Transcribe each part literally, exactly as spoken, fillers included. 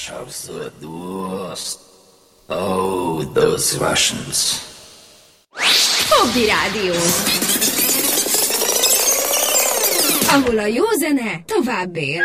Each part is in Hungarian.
Oh, those Russians. Hobby Rádió. Ahol a jó zene tovább él.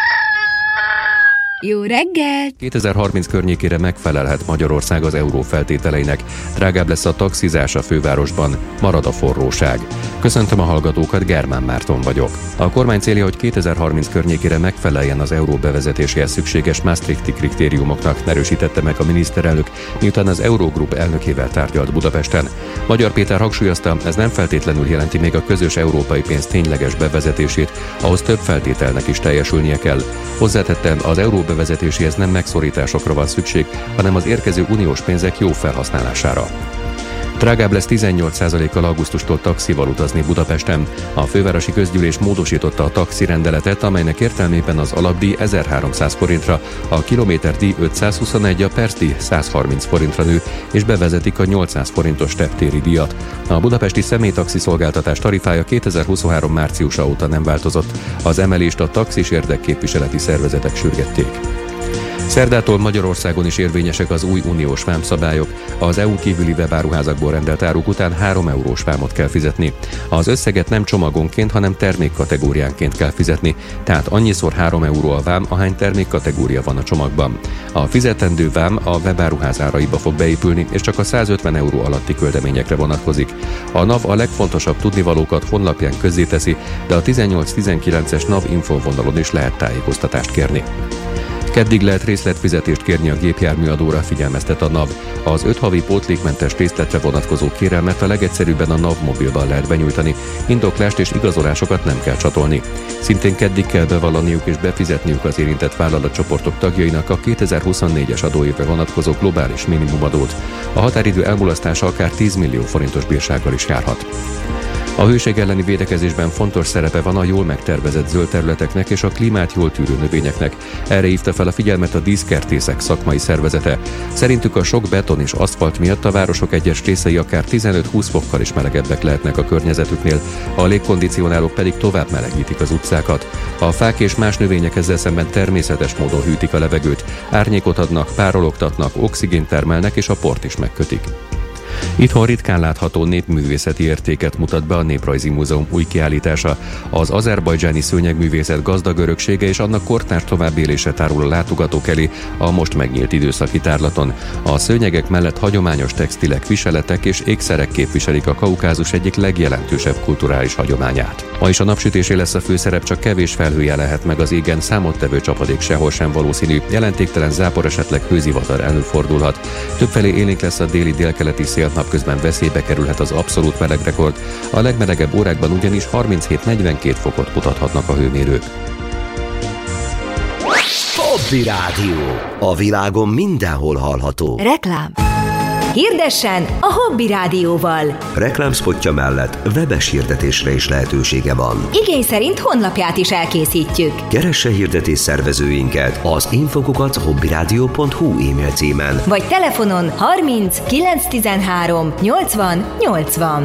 Jó reggelt! kétezer-harminc környékére megfelelhet Magyarország az euró feltételeinek. Drágább lesz a taxizás a fővárosban, marad a forróság. Köszöntöm a hallgatókat, Germán Márton vagyok. A kormány célja, hogy kétezer-harminc környékére megfeleljen az euró bevezetéséhez szükséges Maastrichti kritériumoknak, erősítette meg a miniszterelnök, miután az Eurogroup elnökével tárgyalt Budapesten. Magyar Péter hangsúlyozta, ez nem feltétlenül jelenti még a közös európai pénz tényleges bevezetését, ahhoz több feltételnek is teljesülnie kell. Hozzátettem, az euró bevezetéséhez nem megszorításokra van szükség, hanem az érkező uniós pénzek jó felhasználására. Drágább lesz tizennyolc százalékkal augusztustól taxival utazni Budapesten. A fővárosi közgyűlés módosította a taxi rendeletet, amelynek értelmében az alapdíj ezerháromszáz forintra, a kilométerdíj ötszázhuszonegy, a percdíj százharminc forintra nő, és bevezetik a nyolcszáz forintos reptéri díjat. A budapesti személytaxi szolgáltatás tarifája kétezer-huszonhárom márciusa óta nem változott. Az emelést a taxis érdekképviseleti szervezetek sürgették. Szerdától Magyarországon is érvényesek az új uniós vámszabályok. Az é u-n kívüli webáruházakból rendelt áruk után három eurós vámot kell fizetni. Az összeget nem csomagonként, hanem termékkategóriánként kell fizetni, tehát annyiszor három euró a vám, ahány termékkategória van a csomagban. A fizetendő vám a webáruház áraiba fog beépülni, és csak a százötven euró alatti küldeményekre vonatkozik. A NAV a legfontosabb tudnivalókat honlapján közzéteszi, de a tizennyolc tizenkilences NAV infovonalon is lehet tájékoztatást kérni. Keddig lehet részletfizetést kérni a gépjárműadóra, figyelmeztet a NAV. Az öt havi pótlékmentes részletre vonatkozó kérelmet a legegyszerűbben a NAV mobilban lehet benyújtani, indoklást és igazolásokat nem kell csatolni. Szintén keddig kell bevallaniuk és befizetniük az érintett vállalatcsoportok tagjainak a kétezer-huszonnégyes adóévre vonatkozó globális minimumadót. A határidő elmulasztása akár tíz millió forintos bírsággal is járhat. A hőség elleni védekezésben fontos szerepe van a jól megtervezett zöld területeknek és a klímát jól tűrő növényeknek. Erre hívta fel a figyelmet a díszkertészek szakmai szervezete. Szerintük a sok beton és aszfalt miatt a városok egyes részei akár tizenöt-húsz fokkal is melegebbek lehetnek a környezetüknél, a légkondicionálók pedig tovább melegítik az utcákat. A fák és más növények ezzel szemben természetes módon hűtik a levegőt, árnyékot adnak, párologtatnak, oxigént termelnek és a port is megkötik. Itthon ritkán látható népművészeti értéket mutat be a Néprajzi Múzeum új kiállítása. Az azerbajdzsáni szőnyegművészet gazdag öröksége és annak kortárs továbbélése tárul a látogatók elé a most megnyílt időszaki tárlaton. A szőnyegek mellett hagyományos textilek, viseletek és ékszerek képviselik a Kaukázus egyik legjelentősebb kulturális hagyományát. Ma is a napsütésé lesz a főszerep, csak kevés felhő jelenhet meg az égen, számottevő csapadék sehol sem valószínű, jelentéktelen zápor, esetleg hőzivatar előfordulhat. Többfelé élénk lesz a déli délkeleti szél, napközben veszélybe kerülhet az abszolút melegrekord, a legmelegebb órákban ugyanis harminchét negyvenkét fokot mutathatnak a hőmérők. Hobby Rádió. A világon mindenhol hallható. Reklám. Hirdessen a Hobby Rádióval. Reklámspotja mellett webes hirdetésre is lehetősége van. Igény szerint honlapját is elkészítjük. Keresse hirdetés szervezőinket az infokukat hobbyradio pont hu e-mail címen. Vagy telefonon harminc kilencszáztizenhárom nyolcvan nyolcvan.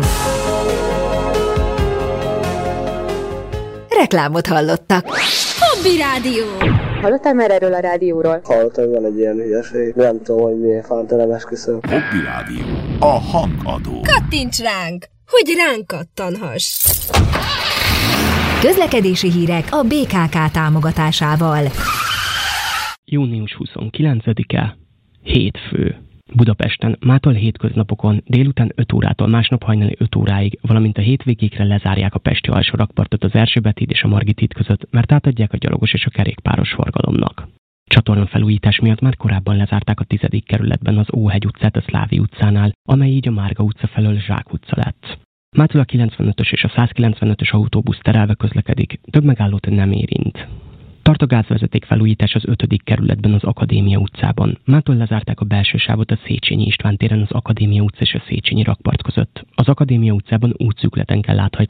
Reklámot hallottak. Hobby Rádió. Hallottál már erről a rádióról? Hallottam, van egy ilyen hülyeség. Nem tudom, hogy miért fánt, nem esküszöm. Hobby Rádió. A hangadó. Kattints ránk, hogy ránk kattanhass. Közlekedési hírek a bé ká ká támogatásával. június huszonkilencedike, hétfő. Budapesten mától hétköznapokon délután öt órától másnap hajnali öt óráig, valamint a hétvégékre lezárják a pesti alsó rakpartot az Erzsébet híd és a Margit híd között, mert átadják a gyalogos és a kerékpáros forgalomnak. Csatorna felújítás miatt már korábban lezárták a tizedik kerületben az Óhegy utcát a Szlávi utcánál, amely így a Márga utca felől Zsák utca lett. Mától a kilencvenötös és a százkilencvenötös autóbusz terelve közlekedik, több megállót nem érint. Tart a gázvezeték felújítás az ötödik kerületben az Akadémia utcában. Mától lezárták a belső sávot a Széchenyi István téren az Akadémia utca és a Széchenyi rakpart között. Az Akadémia utcában útszűkületen kell áthajtani